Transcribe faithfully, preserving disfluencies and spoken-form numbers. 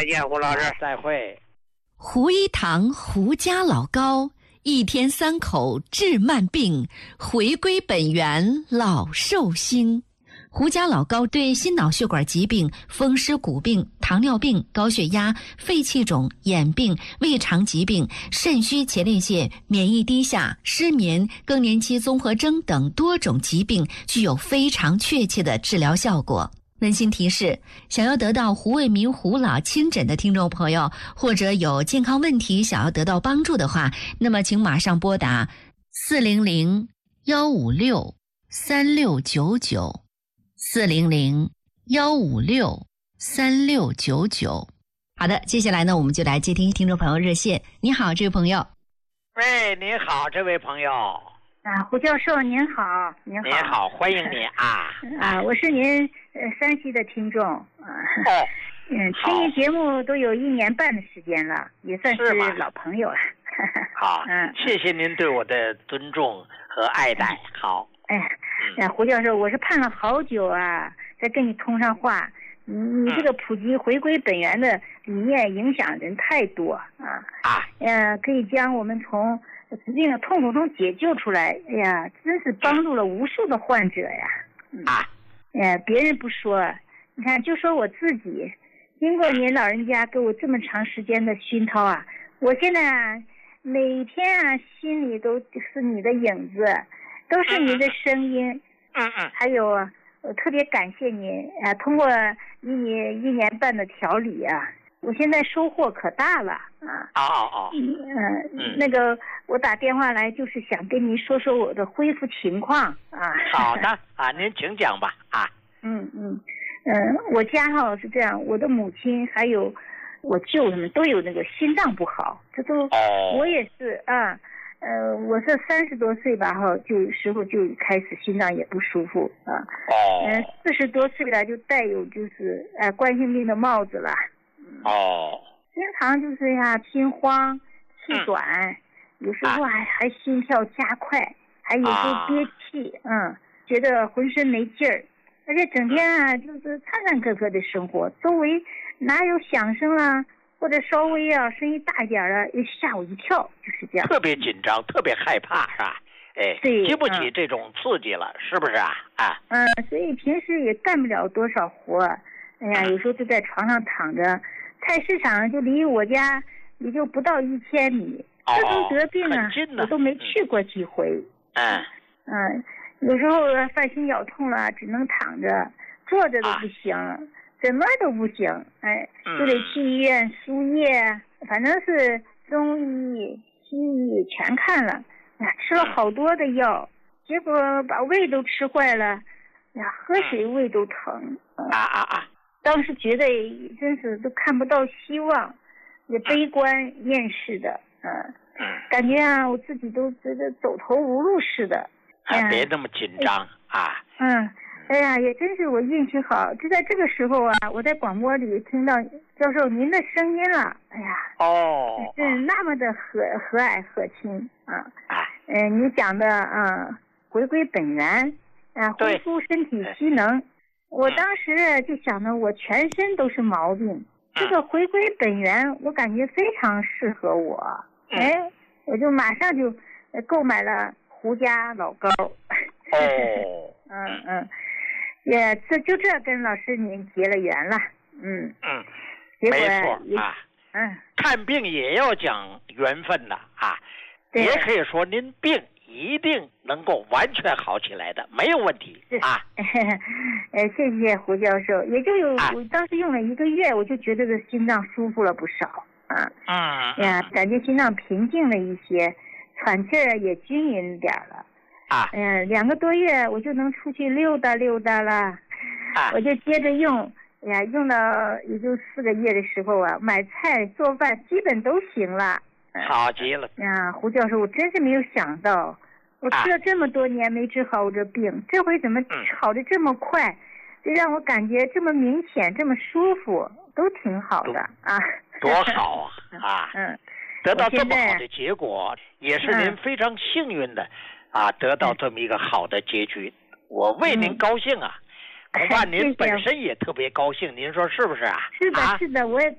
再见，胡老师， 再会。 胡一堂胡家老高，一天三口治慢病，回归本源老寿星。胡家老高对心脑血管疾病、风湿骨病、糖尿病、高血压、肺气肿、眼病、胃肠疾病、肾虚前列腺、免疫低下、失眠、更年期综合征等多种疾病具有非常确切的治疗效果。温馨提示：想要得到胡卫民胡老亲诊的听众朋友，或者有健康问题想要得到帮助的话，那么请马上拨打四零零幺五六三六九九。四零零幺五六三六九九。好的，接下来呢，我们就来接听听众朋友热线。你好，这位朋友。 喂，您好，这位朋友。 啊，胡教授您好，您好。 您好，欢迎你啊。 啊，我是您呃山西的听众啊。 哦。 嗯，听您节目都有一年半的时间了，也算是老朋友了。 好， 嗯， 谢谢您对我的尊重和爱戴。好。 哎，哎，胡教授，我是盼了好久啊，再跟你通上话。你你这个普及回归本源的理念影响人太多啊啊， 呃，可以将我们从疾病的痛苦中解救出来。哎呀，真是帮助了无数的患者呀。 嗯、啊， 哎，别人不说，你看，就说我自己，经过您老人家给我这么长时间的熏陶啊，我现在啊，每天啊，心里都是你的影子。都是您的声音， 嗯嗯， 还有我特别感谢您啊！通过你一年半的调理啊，我现在收获可大了啊！ 哦哦哦， 嗯嗯，那个我打电话来就是想跟您说说我的恢复情况啊。 好的啊，您请讲吧啊。 嗯嗯嗯，我家哈是这样，我的母亲还有我舅他们都有那个心脏不好，这都、 哦、 我也是啊。呃，我是三十多岁吧，哈，就时候就开始心脏也不舒服啊。 哦。 嗯、呃，四十多岁了就带有就是呃冠心病的帽子了。 哦。 经常就是呀心慌、气短，嗯、有时候还、啊、还心跳加快，还有时候憋气，啊、嗯，觉得浑身没劲儿，而且整天啊就是颤颤巍巍的生活，周围哪有响声啦？或者稍微啊声音大一点的，也吓我一跳，就是这样。 特别紧张，特别害怕，是吧？哎， 对， 经不起这种刺激了，嗯、是不是啊？啊， 嗯，所以平时也干不了多少活。哎呀，有时候就在床上躺着，菜市场就离我家也就不到一千米。 哦、 这都得病啊，我都没去过几回。 嗯嗯，有时候犯心绞痛了，只能躺着，坐着都不行。啊，什么都不行，哎，就得去医院输液，反正是中医、西医全看了，哎呀，吃了好多的药，结果把胃都吃坏了，哎呀，喝水胃都疼。 啊啊啊！ 当时觉得真是都看不到希望，也悲观厌世的，嗯，感觉啊，我自己都觉得走投无路似的。 哎，别那么紧张啊。 嗯。哎呀，也真是我运气好，就在这个时候啊，我在广播里听到教授您的声音了。哎呀， 哦， 是那么的和和蔼和亲啊！嗯、呃，你讲的啊，回归本源啊，恢复身体机能。我当时就想着，我全身都是毛病，嗯、这个回归本源，我感觉非常适合我。嗯、哎，我就马上就购买了胡家老高。 哦， 嗯嗯。也这就这跟老师您结了缘了，嗯嗯， 结果没错啊， 嗯， 看病也要讲缘分的啊，也可以说您病一定能够完全好起来的，没有问题啊。 呃，谢谢胡教授，也就有、啊、我当时用了一个月，我就觉得这心脏舒服了不少啊， 嗯呀，感觉心脏平静了一些，喘气儿也均匀点了。 啊， 嗯、呃，两个多月我就能出去溜达溜达了， 啊， 我就接着用，哎呀，用到也就四个月的时候啊，买菜做饭基本都行了， 好极了。 呀，胡教授，我真是没有想到，我吃了这么多年没治好我这病，啊、这回怎么好的这么快，嗯、这让我感觉这么明显，这么舒服，都挺好的啊。 多好啊！啊， 嗯， 得到这么好的结果，也是您非常幸运的。啊，得到这么一个好的结局，嗯、我为您高兴啊！恐怕您本身也特别高兴，您说是不是啊？ 是的， 啊、 是的，我也